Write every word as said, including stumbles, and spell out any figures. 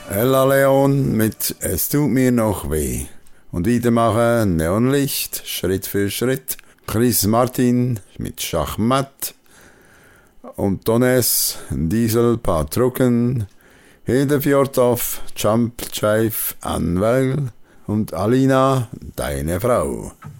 Ella Leon mit Es tut mir noch weh. Und wieder machen Neonlicht, Schritt für Schritt. Chris Martin mit Schachmatt. Und Dones, Diesel, Patrucken. Hilde Fjordhoff, Jump, Jive, Anwell. Und Alina, deine Frau.